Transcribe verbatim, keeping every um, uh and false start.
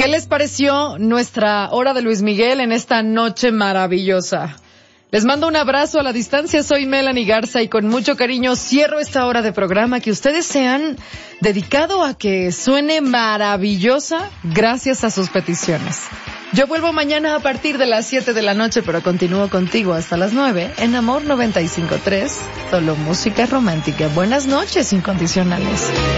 ¿Qué les pareció nuestra hora de Luis Miguel en esta noche maravillosa? Les mando un abrazo a la distancia, soy Melanie Garza y con mucho cariño cierro esta hora de programa que ustedes se han dedicado a que suene maravillosa gracias a sus peticiones. Yo vuelvo mañana a partir de las siete de la noche, pero continúo contigo hasta las nueve en Amor noventa y cinco punto tres, solo música romántica. Buenas noches, incondicionales.